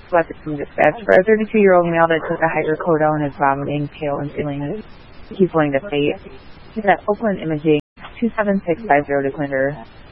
selected from dispatch for a 32-year-old male that took a hydrocodone and is vomiting, pale, and feeling he's willing to fate. He's at Oakland Imaging, 27650 DeQuinder.